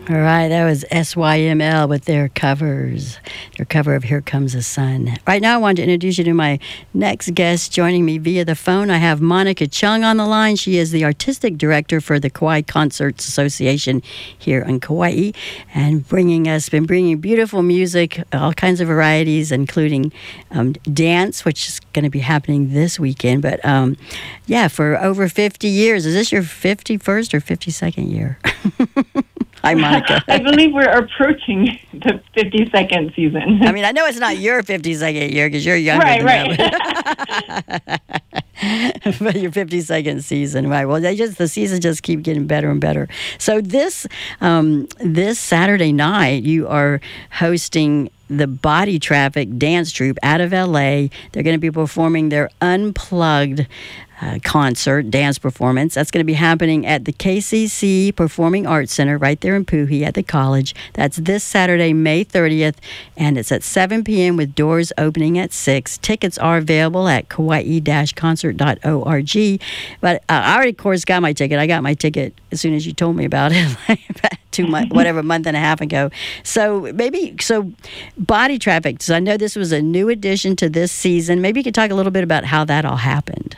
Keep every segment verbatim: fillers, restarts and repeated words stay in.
All right, that was S Y M L with their covers, their cover of Here Comes the Sun. Right now, I want to introduce you to my next guest. Joining me via the phone, I have Monica Chung on the line. She is the artistic director for the Kauai Concerts Association here in Kauai, and bringing us, been bringing beautiful music, all kinds of varieties, including um, dance, which is going to be happening this weekend. But um, yeah, for over fifty years. Is this your fifty-first or fifty-second year? Hi, Monica. I believe we're approaching the fifty-second season. I mean, I know it's not your fifty-second year because you're younger right, than right. that. But your fifty-second season, right? Well, they just the seasons just keep getting better and better. So this um, this Saturday night, you are hosting the Body Traffic Dance Troupe out of L A. They're going to be performing their Unplugged Uh, concert, dance performance. That's going to be happening at the K C C Performing Arts Center right there in Puhi at the college. That's this Saturday, May thirtieth, and it's at seven p.m. with doors opening at six. Tickets are available at kauai dash concert dot org. But uh, I already, of course, got my ticket. I got my ticket as soon as you told me about it, like two months, whatever, month and a half ago. So maybe, so Body Traffic, so I know this was a new addition to this season. Maybe you could talk a little bit about how that all happened.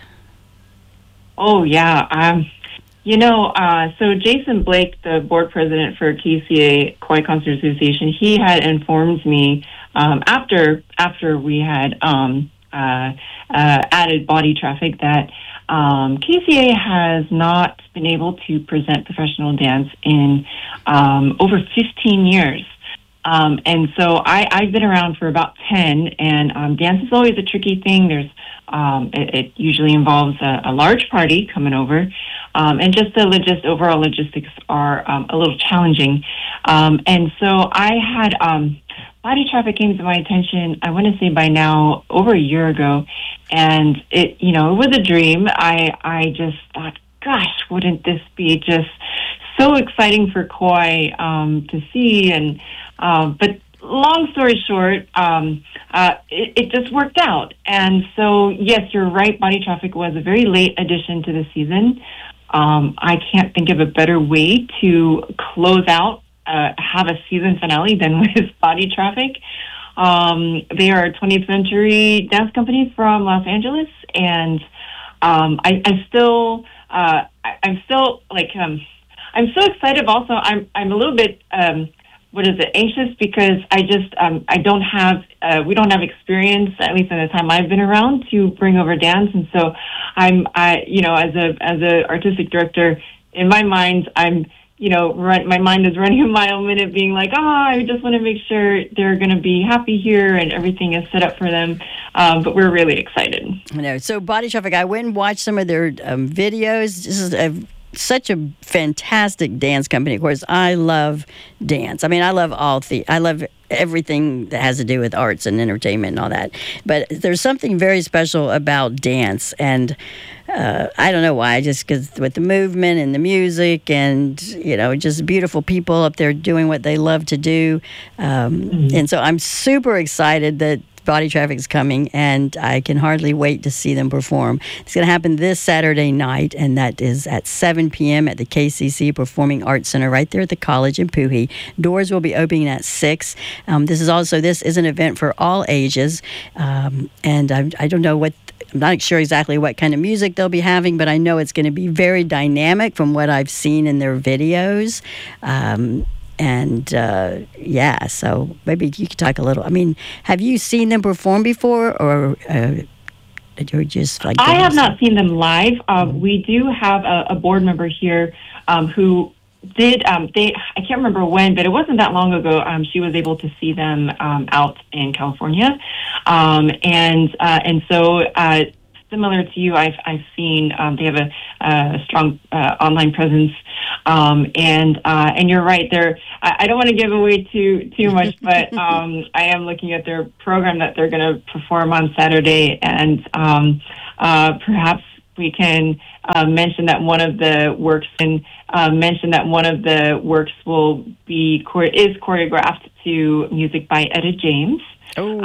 Oh, yeah. Um, you know, uh, so Jason Blake, the board president for K C A, Kauai Concert Association, he had informed me um, after after we had um, uh, uh, added Body Traffic that um, K C A has not been able to present professional dance in um, over fifteen years. Um, and so I, I've been around for about ten, and um, dance is always a tricky thing. There's um, it, it usually involves a, a large party coming over, um, and just the logist, overall logistics are um, a little challenging. Um, and so I had um, Body Traffic came to my attention, I want to say by now, over a year ago, and it, you know, it was a dream. I, I just thought, gosh, wouldn't this be just so exciting for Kauai um, to see? And uh, but long story short, um, uh, it, it just worked out. And so, yes, you're right. Body Traffic was a very late addition to the season. Um, I can't think of a better way to close out, uh, have a season finale than with Body Traffic. Um, they are a twentieth century dance company from Los Angeles, and um, I, I still, uh, I, I'm still like, um, I'm so excited. Also, I'm, I'm a little bit. Um, What is it? Anxious because I just um, I don't have uh, we don't have experience, at least in the time I've been around, to bring over dance, and so I'm I you know as a as a artistic director, in my mind I'm you know run, my mind is running a mile a minute, being like, oh, I just want to make sure they're going to be happy here and everything is set up for them. Um, but we're really excited. I know. So Body Traffic, I went and watched some of their um, videos. This is a such a fantastic dance company. Of course, I love dance. I mean, I love all the, I love everything that has to do with arts and entertainment and all that. But there's something very special about dance, and uh, I don't know why. Just because with the movement and the music, and you know, just beautiful people up there doing what they love to do. Um, mm-hmm. And so I'm super excited that Body Traffic is coming, and I can hardly wait to see them perform. It's going to happen this Saturday night, and that is at seven p.m. at the K C C Performing Arts Center right there at the college in Puhi. Doors will be opening at six. Um, this is also, this is an event for all ages, um, and I, I don't know what, I'm not sure exactly what kind of music they'll be having, but I know it's going to be very dynamic from what I've seen in their videos. Um, And, uh, yeah, so maybe you could talk a little. I mean, have you seen them perform before, or uh, you're just like... I have not seen them live. Um, mm-hmm. We do have a, a board member here um, who did, um, they, I can't remember when, but it wasn't that long ago. Um, she was able to see them um, out in California. Um, and, uh, and so... Uh, Similar to you, I've I've seen um, they have a, a strong uh, online presence, um, and uh, and you're right. They're I, I don't want to give away too too much, but um, I am looking at their program that they're going to perform on Saturday, and um, uh, perhaps we can uh, mention that one of the works and uh, mention that one of the works will be is choreographed to music by Etta James. Oh,